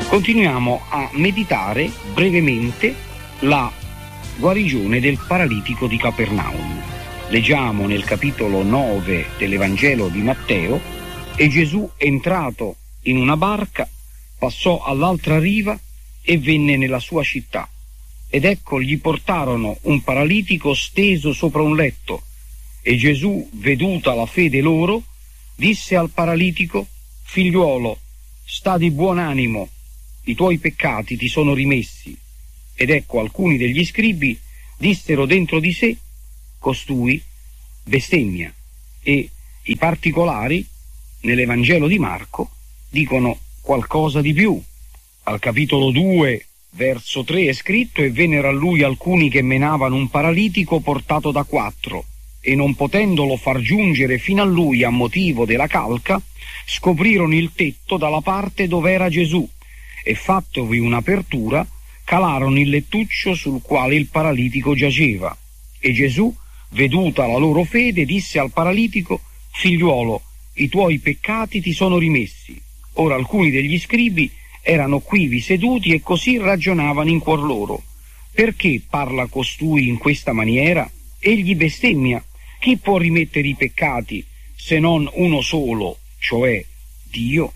Continuiamo a meditare brevemente la guarigione del paralitico di Capernaum. Leggiamo nel capitolo 9 dell'Evangelo di Matteo: e Gesù, entrato in una barca, passò all'altra riva e venne nella sua città. Ed ecco, gli portarono un paralitico steso sopra un letto. E Gesù, veduta la fede loro, disse al paralitico: figliuolo, sta di buon animo, i tuoi peccati ti sono rimessi. Ed ecco, alcuni degli scribi dissero dentro di sé: costui bestemmia. E i particolari nell'Evangelo di Marco dicono qualcosa di più. Al capitolo 2 verso 3 è scritto: e vennero a lui alcuni che menavano un paralitico portato da 4, e non potendolo far giungere fino a lui a motivo della calca, scoprirono il tetto dalla parte dove era Gesù, e fattovi un'apertura, calarono il lettuccio sul quale il paralitico giaceva. E Gesù, veduta la loro fede, disse al paralitico: figliuolo, i tuoi peccati ti sono rimessi. Ora alcuni degli scribi erano quivi seduti e così ragionavano in cuor loro: perché parla costui in questa maniera? Egli bestemmia. Chi può rimettere i peccati se non uno solo, cioè Dio?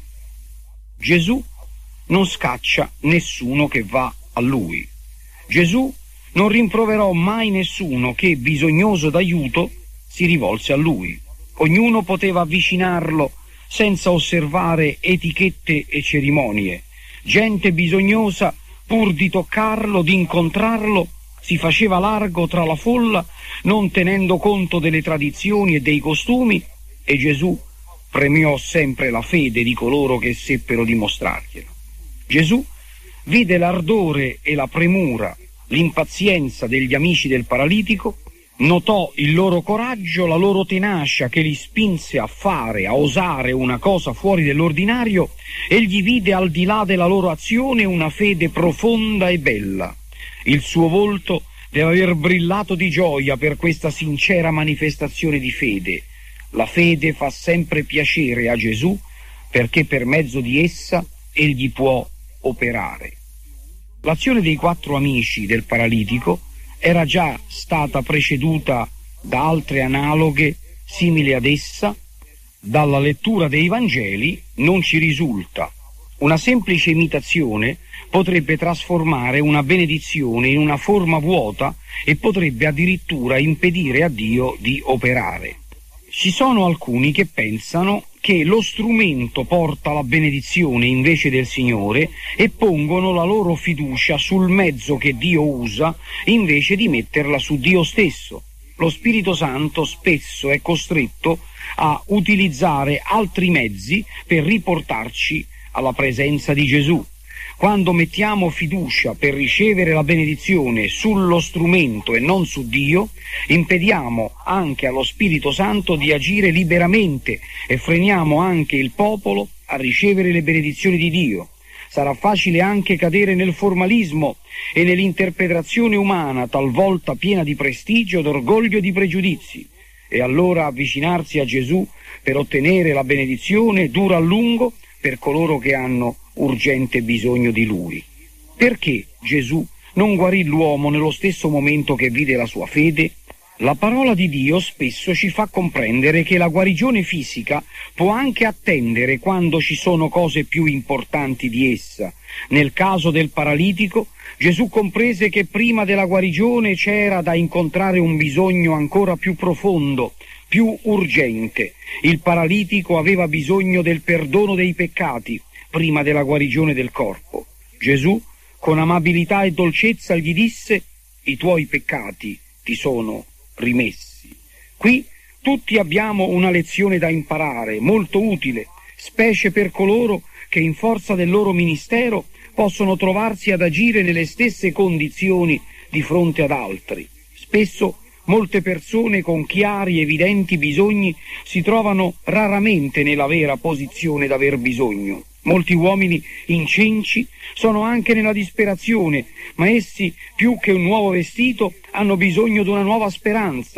Gesù non scaccia nessuno che va a lui. Gesù non rimproverò mai nessuno che, bisognoso d'aiuto, si rivolse a lui. Ognuno poteva avvicinarlo senza osservare etichette e cerimonie. Gente bisognosa, pur di toccarlo, di incontrarlo, si faceva largo tra la folla, non tenendo conto delle tradizioni e dei costumi, e Gesù premiò sempre la fede di coloro che seppero dimostrarglielo. Gesù vide l'ardore e la premura, l'impazienza degli amici del paralitico, notò il loro coraggio, la loro tenacia che li spinse a fare, a osare una cosa fuori dell'ordinario. Egli vide al di là della loro azione una fede profonda e bella. Il suo volto deve aver brillato di gioia per questa sincera manifestazione di fede. La fede fa sempre piacere a Gesù, perché per mezzo di essa egli può operare. L'azione dei 4 amici del paralitico era già stata preceduta da altre analoghe simili ad essa. Dalla lettura dei Vangeli non ci risulta. Una semplice imitazione potrebbe trasformare una benedizione in una forma vuota e potrebbe addirittura impedire a Dio di operare. Ci sono alcuni che pensano che lo strumento porta la benedizione invece del Signore e pongono la loro fiducia sul mezzo che Dio usa invece di metterla su Dio stesso. Lo Spirito Santo spesso è costretto a utilizzare altri mezzi per riportarci alla presenza di Gesù. Quando mettiamo fiducia per ricevere la benedizione sullo strumento e non su Dio, impediamo anche allo Spirito Santo di agire liberamente e freniamo anche il popolo a ricevere le benedizioni di Dio. Sarà facile anche cadere nel formalismo e nell'interpretazione umana, talvolta piena di prestigio, d'orgoglio e di pregiudizi. E allora avvicinarsi a Gesù per ottenere la benedizione dura a lungo per coloro che hanno urgente bisogno di Lui. Perché Gesù non guarì l'uomo nello stesso momento che vide la sua fede? La parola di Dio spesso ci fa comprendere che la guarigione fisica può anche attendere quando ci sono cose più importanti di essa. Nel caso del paralitico, Gesù comprese che prima della guarigione c'era da incontrare un bisogno ancora più profondo, più urgente. Il paralitico aveva bisogno del perdono dei peccati prima della guarigione del corpo. Gesù, con amabilità e dolcezza, gli disse: i tuoi peccati ti sono rimessi. Qui tutti abbiamo una lezione da imparare, molto utile, specie per coloro che in forza del loro ministero possono trovarsi ad agire nelle stesse condizioni di fronte ad altri. Spesso molte persone con chiari e evidenti bisogni si trovano raramente nella vera posizione d'aver bisogno. Molti uomini incenci sono anche nella disperazione, ma essi, più che un nuovo vestito, hanno bisogno di una nuova speranza.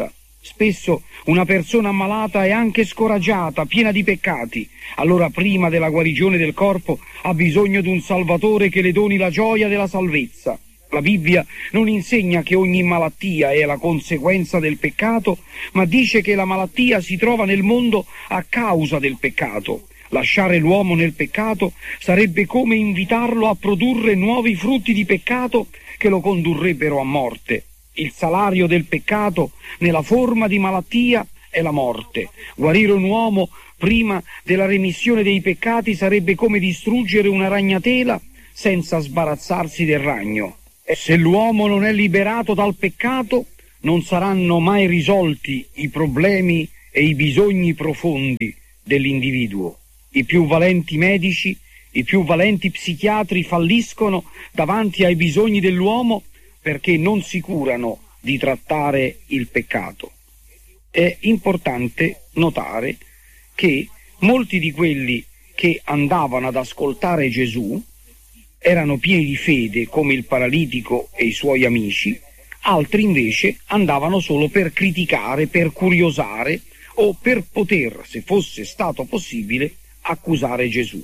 Spesso una persona ammalata è anche scoraggiata, piena di peccati. Allora, prima della guarigione del corpo, ha bisogno di un Salvatore che le doni la gioia della salvezza. La Bibbia non insegna che ogni malattia è la conseguenza del peccato, ma dice che la malattia si trova nel mondo a causa del peccato. Lasciare l'uomo nel peccato sarebbe come invitarlo a produrre nuovi frutti di peccato che lo condurrebbero a morte. Il salario del peccato nella forma di malattia è la morte. Guarire un uomo prima della remissione dei peccati sarebbe come distruggere una ragnatela senza sbarazzarsi del ragno. E se l'uomo non è liberato dal peccato, non saranno mai risolti i problemi e i bisogni profondi dell'individuo. I più valenti medici, i più valenti psichiatri falliscono davanti ai bisogni dell'uomo perché non si curano di trattare il peccato. È importante notare che molti di quelli che andavano ad ascoltare Gesù erano pieni di fede, come il paralitico e i suoi amici, altri invece andavano solo per criticare, per curiosare o per poter, se fosse stato possibile, accusare Gesù.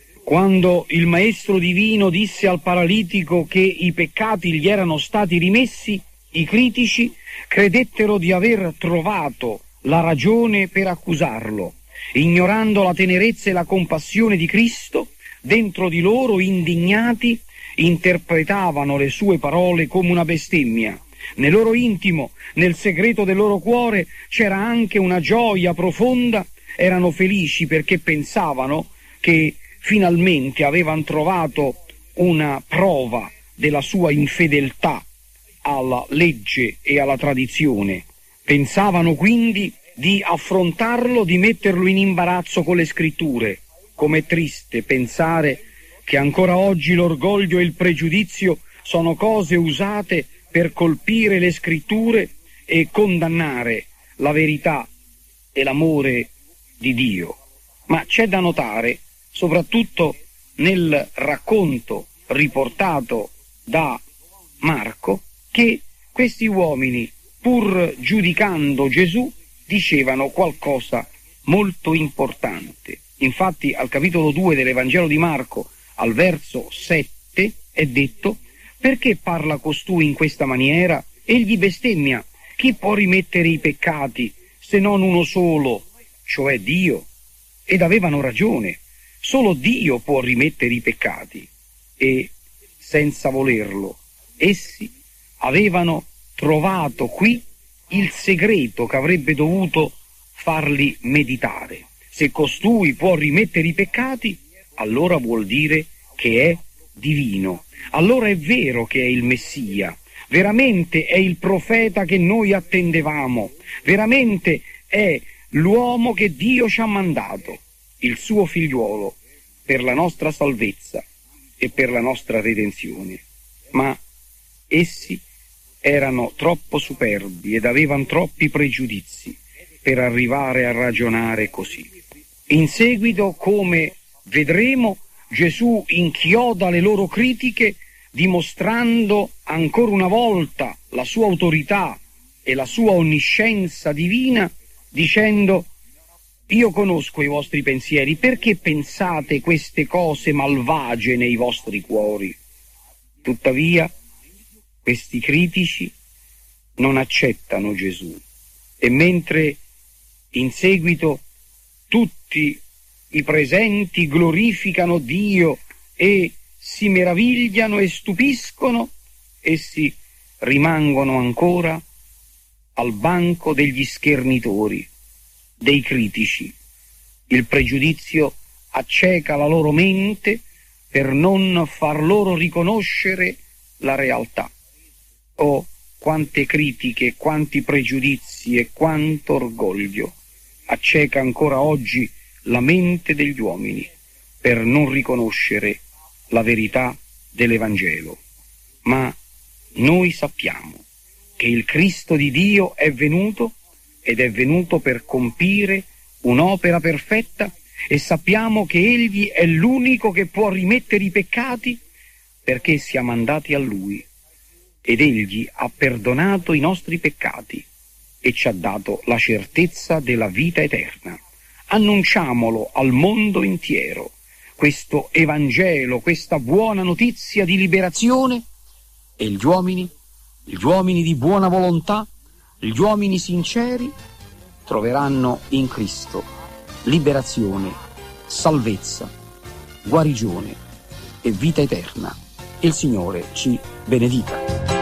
Quando il Maestro Divino disse al paralitico che i peccati gli erano stati rimessi, i critici credettero di aver trovato la ragione per accusarlo. Ignorando la tenerezza e la compassione di Cristo, dentro di loro, indignati, interpretavano le sue parole come una bestemmia. Nel loro intimo, nel segreto del loro cuore, c'era anche una gioia profonda. Erano felici perché pensavano che finalmente avevano trovato una prova della sua infedeltà alla legge e alla tradizione. Pensavano quindi di affrontarlo, di metterlo in imbarazzo con le scritture. Com'è triste pensare che ancora oggi l'orgoglio e il pregiudizio sono cose usate per colpire le scritture e condannare la verità e l'amore di Dio. Ma c'è da notare, soprattutto nel racconto riportato da Marco, che questi uomini, pur giudicando Gesù, dicevano qualcosa molto importante. Infatti al capitolo 2 dell'Evangelo di Marco, al verso 7, è detto: perché parla costui in questa maniera? Egli bestemmia. Chi può rimettere i peccati se non uno solo, cioè Dio? Ed avevano ragione. Solo Dio può rimettere i peccati. E, senza volerlo, essi avevano trovato qui il segreto che avrebbe dovuto farli meditare. Se costui può rimettere i peccati, allora vuol dire che è divino. Allora è vero che è il Messia. Veramente è il profeta che noi attendevamo. Veramente è l'uomo che Dio ci ha mandato, il suo figliuolo, per la nostra salvezza e per la nostra redenzione. Ma essi erano troppo superbi ed avevano troppi pregiudizi per arrivare a ragionare così. In seguito, come vedremo, Gesù inchioda le loro critiche, dimostrando ancora una volta la sua autorità e la sua onniscienza divina, dicendo: io conosco i vostri pensieri, perché pensate queste cose malvagie nei vostri cuori? Tuttavia, questi critici non accettano Gesù, e mentre in seguito tutti i presenti glorificano Dio e si meravigliano e stupiscono, essi rimangono ancora al banco degli schernitori, dei critici. Il pregiudizio acceca la loro mente per non far loro riconoscere la realtà. Oh, quante critiche, quanti pregiudizi e quanto orgoglio acceca ancora oggi la mente degli uomini per non riconoscere la verità dell'Evangelo. Ma noi sappiamo che il Cristo di Dio è venuto, ed è venuto per compire un'opera perfetta, e sappiamo che Egli è l'unico che può rimettere i peccati, perché siamo andati a Lui ed Egli ha perdonato i nostri peccati e ci ha dato la certezza della vita eterna. Annunciamolo al mondo intero, questo Evangelo, questa buona notizia di liberazione, e gli uomini di buona volontà, gli uomini sinceri, troveranno in Cristo liberazione, salvezza, guarigione e vita eterna. Il Signore ci benedica.